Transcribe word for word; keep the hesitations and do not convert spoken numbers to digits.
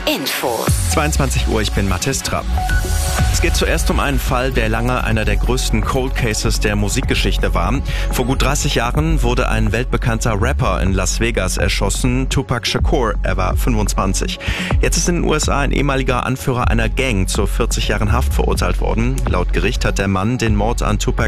Infos. zweiundzwanzig Uhr, ich bin Mathis Trapp. Es geht zuerst um einen Fall, der lange einer der größten Cold Cases der Musikgeschichte war. Vor gut dreißig Jahren wurde ein weltbekannter Rapper in Las Vegas erschossen, Tupac Shakur. Er war fünfundzwanzig. Jetzt ist in den U S A ein ehemaliger Anführer einer Gang zu vierzig Jahren Haft verurteilt worden. Laut Gericht hat der Mann den Mord an Tupac